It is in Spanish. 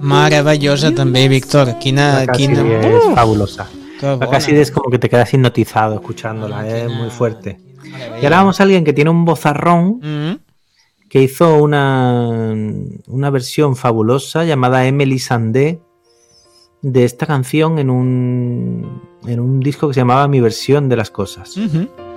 Maravillosa també, Víctor. Quina... Es fabulosa. Qué La Cassidy es como que te quedas hipnotizado escuchándola, es muy fuerte. Y ahora vamos a alguien que tiene un vozarrón que hizo una versión fabulosa llamada Emily Sandé de esta canción en un disco que se llamaba Mi versión de las cosas.